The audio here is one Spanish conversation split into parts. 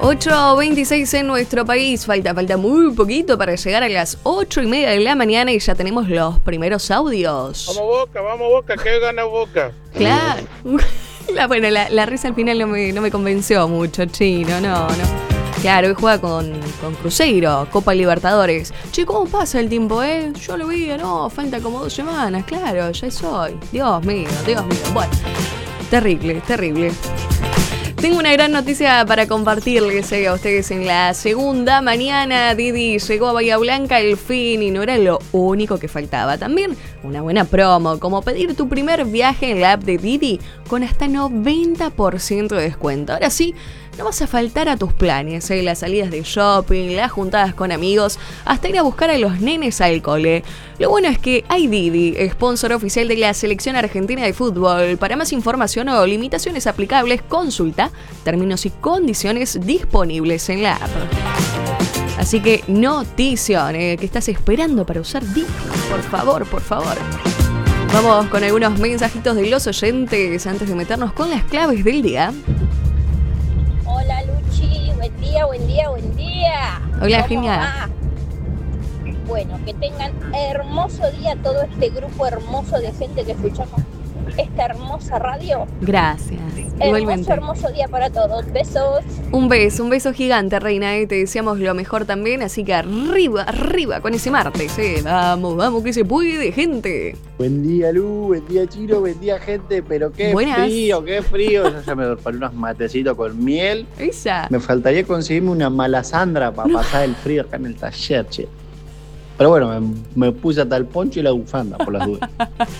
8:26 en nuestro país. Falta muy poquito para llegar a las 8:30 de la mañana y ya tenemos los primeros audios. Vamos Boca, que gana Boca. Claro. La risa al final no me convenció mucho, Chino, no. Claro, hoy juega con Cruzeiro, Copa Libertadores. Che, ¿cómo pasa el tiempo, Yo lo vi, no, falta como 2 semanas, claro, ya es hoy. Dios mío. Bueno, terrible. Tengo una gran noticia para compartirles a ustedes. En la segunda mañana, Didi llegó a Bahía Blanca al fin y no era lo único que faltaba. También una buena promo, como pedir tu primer viaje en la app de Didi con hasta 90% de descuento. Ahora sí, no vas a faltar a tus planes, las salidas de shopping, las juntadas con amigos, hasta ir a buscar a los nenes al cole. Lo bueno es que hay Didi, sponsor oficial de la Selección Argentina de Fútbol. Para más información o limitaciones aplicables, consulta términos y condiciones disponibles en la app. Así que notición, ¿qué estás esperando para usar Didi? Por favor. Vamos con algunos mensajitos de los oyentes antes de meternos con las claves del día. Hola Luchi, buen día. Hola, genial. Bueno, que tengan hermoso día todo este grupo hermoso de gente que escuchamos esta hermosa radio. Gracias. Igualmente. Hermoso día para todos. Besos. Un beso gigante, reina. Te deseamos lo mejor también, así que arriba con ese martes. Vamos que se puede, gente. Buen día, Lu, buen día, Chino, buen día, gente. Pero qué frío. Yo ya me preparé unos matecitos con miel. Esa. Me faltaría conseguirme una malasandra para pasar el frío acá en el taller, che. Pero bueno, me puse hasta el poncho y la bufanda, por las dudas.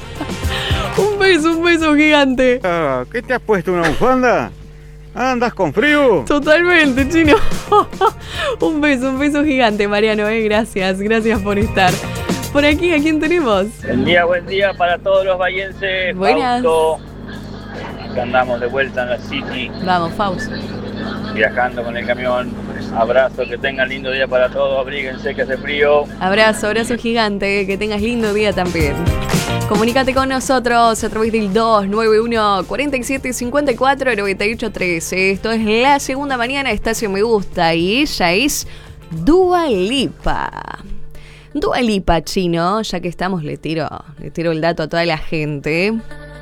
Un beso gigante. ¿Qué te has puesto, una bufanda? ¿Andas con frío? Totalmente, Chino. Un beso gigante, Mariano, Gracias por estar. Por aquí, ¿a quién tenemos? Buen día para todos los bahienses. Buenas. Fausto. Acá andamos de vuelta en la City. Vamos, Fausto. Viajando con el camión. Abrazo, que tengan lindo día para todos. Abríguense que hace frío. Abrazo gigante. Que tengas lindo día también. Comunícate con nosotros a través del 291 47 54 98 13. Esto es La Segunda Mañana, Estación Me Gusta, y ella es Dua Lipa. Dua Lipa, Chino, ya que estamos, le tiro el dato a toda la gente.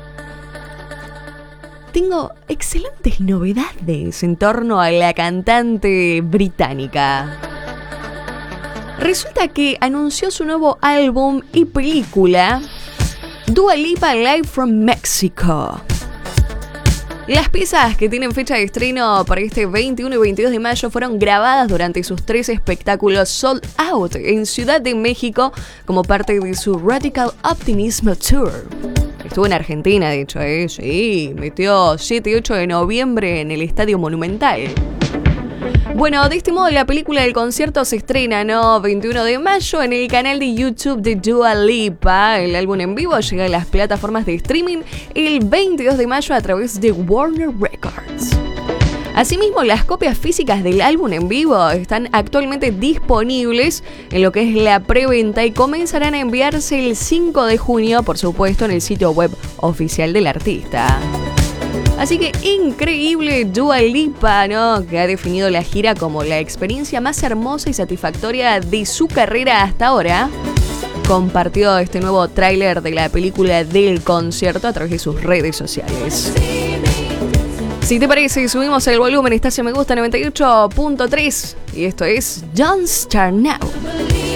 Tengo excelentes novedades en torno a la cantante británica. Resulta que anunció su nuevo álbum y película, Dua Lipa Live from Mexico. Las piezas que tienen fecha de estreno para este 21 y 22 de mayo fueron grabadas durante sus 3 espectáculos sold out en Ciudad de México como parte de su Radical Optimism Tour. Estuvo en Argentina, de hecho, sí, metió 7 y 8 de noviembre en el Estadio Monumental. Bueno, de este modo la película del concierto se estrena, 21 de mayo en el canal de YouTube de Dua Lipa. El álbum en vivo llega a las plataformas de streaming el 22 de mayo a través de Warner Records. Asimismo, las copias físicas del álbum en vivo están actualmente disponibles en lo que es la preventa y comenzarán a enviarse el 5 de junio, por supuesto, en el sitio web oficial del artista. Así que increíble Dua Lipa, que ha definido la gira como la experiencia más hermosa y satisfactoria de su carrera hasta ahora. Compartió este nuevo tráiler de la película del concierto a través de sus redes sociales. Si te parece, subimos el volumen. Estación Me Gusta 98.3 y esto es Don't Start Now.